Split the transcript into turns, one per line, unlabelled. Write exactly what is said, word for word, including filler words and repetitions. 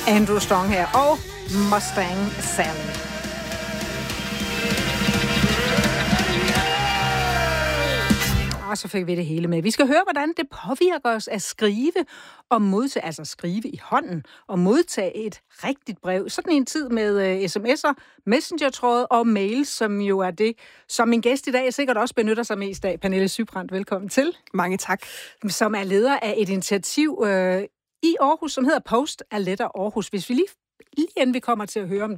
Andrew Strong her, og Mustang Sally. Og så fik vi det hele med. Vi skal høre, hvordan det påvirker os at skrive og modtage, altså skrive i hånden og modtage et rigtigt brev. Sådan en tid med uh, sms'er, messenger-tråd og mails, som jo er det, som min gæst i dag sikkert også benytter sig mest af. Pernille Sybrandt, velkommen til.
Mange tak.
Som er leder af et initiativ uh, i Aarhus, som hedder Post a Letter Aarhus. Hvis vi lige, lige inden vi kommer til at høre om